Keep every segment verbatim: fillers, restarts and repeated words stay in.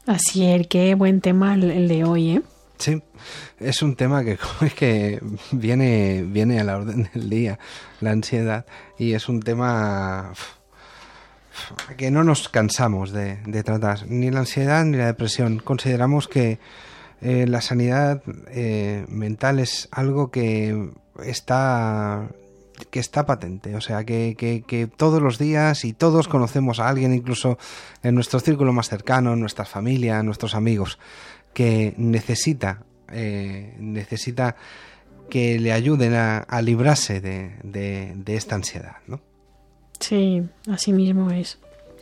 Así es, qué buen tema el, el de hoy, ¿eh? Sí, es un tema que, es que viene, viene a la orden del día, la ansiedad, y es un tema que no nos cansamos de, de tratar, ni la ansiedad ni la depresión. Consideramos que eh, la sanidad eh, mental es algo que está... que está patente, o sea, que, que, que todos los días y todos conocemos a alguien, incluso en nuestro círculo más cercano, en nuestra familia, en nuestros amigos, que necesita eh, necesita que le ayuden a, a librarse de, de, de esta ansiedad, ¿no? Sí, así mismo es.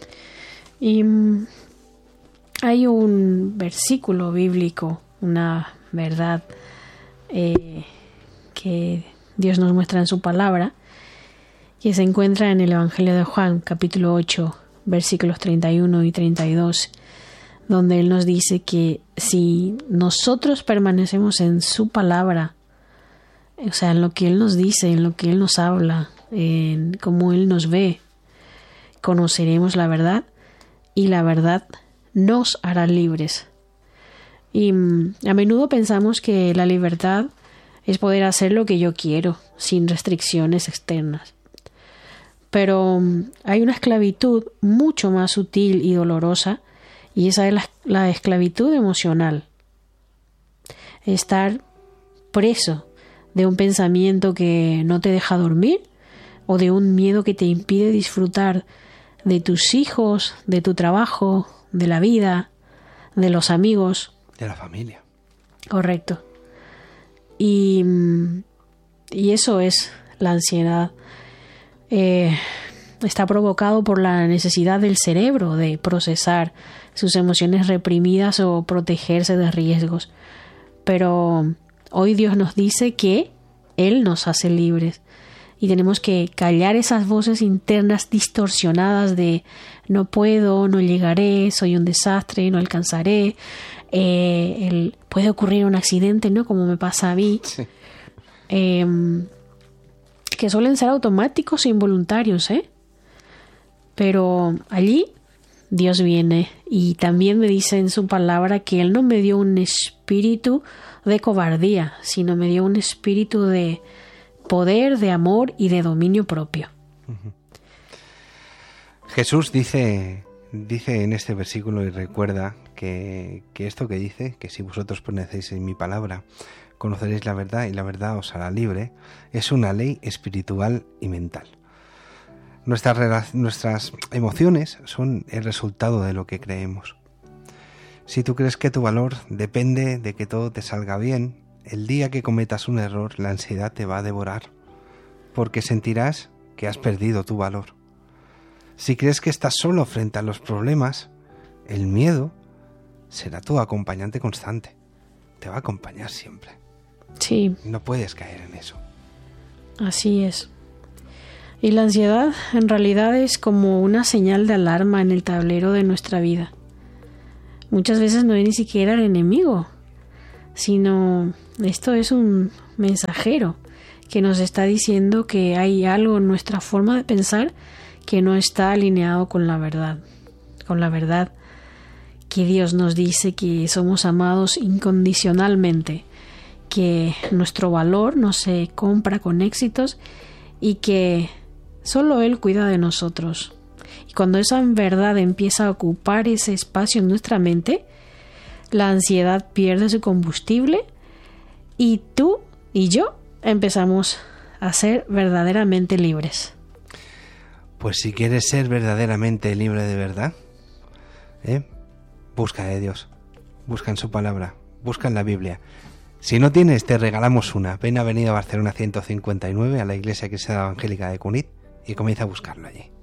Y um, hay un versículo bíblico, una verdad eh, que Dios nos muestra en su palabra, que se encuentra en el Evangelio de Juan, capítulo ocho, versículos treinta y uno y treinta y dos, donde Él nos dice que si nosotros permanecemos en su palabra, o sea, en lo que Él nos dice, en lo que Él nos habla, en cómo Él nos ve, conoceremos la verdad y la verdad nos hará libres. Y a menudo pensamos que la libertad es poder hacer lo que yo quiero, sin restricciones externas. Pero hay una esclavitud mucho más sutil y dolorosa, y esa es la, la esclavitud emocional. Estar preso de un pensamiento que no te deja dormir, o de un miedo que te impide disfrutar de tus hijos, de tu trabajo, de la vida, de los amigos. De la familia. Correcto. Y, y eso es la ansiedad. Eh, está provocado por la necesidad del cerebro de procesar sus emociones reprimidas o protegerse de riesgos. Pero hoy Dios nos dice que Él nos hace libres y tenemos que callar esas voces internas distorsionadas de no puedo, no llegaré, soy un desastre, no alcanzaré, eh, el, puede ocurrir un accidente, ¿no? Como me pasa a mí. Sí. Eh, que suelen ser automáticos e involuntarios, ¿eh? Pero allí Dios viene y también me dice en su palabra que Él no me dio un espíritu de cobardía, sino me dio un espíritu de poder, de amor y de dominio propio. Uh-huh. Jesús dice, dice en este versículo y recuerda que, que esto que dice, que si vosotros permanecéis en mi palabra, conoceréis la verdad y la verdad os hará libre, es una ley espiritual y mental. Nuestras, nuestras emociones son el resultado de lo que creemos. Si tú crees que tu valor depende de que todo te salga bien, el día que cometas un error, la ansiedad te va a devorar, porque sentirás que has perdido tu valor. Si crees que estás solo frente a los problemas, el miedo será tu acompañante constante. Te va a acompañar siempre. Sí. No puedes caer en eso. Así es. Y la ansiedad en realidad es como una señal de alarma en el tablero de nuestra vida. Muchas veces no es ni siquiera el enemigo, sino esto es un mensajero que nos está diciendo que hay algo en nuestra forma de pensar que no está alineado con la verdad, con la verdad que Dios nos dice que somos amados incondicionalmente, que nuestro valor no se compra con éxitos y que solo Él cuida de nosotros. Y cuando esa verdad empieza a ocupar ese espacio en nuestra mente, la ansiedad pierde su combustible y tú y yo empezamos a ser verdaderamente libres. Pues si quieres ser verdaderamente libre de verdad, ¿eh? busca de Dios, busca en su palabra, busca en la Biblia. Si no tienes, te regalamos una. Ven a Avenida Barcelona ciento cincuenta y nueve a la Iglesia Cristiana Evangélica de Cunit y comienza a buscarlo allí.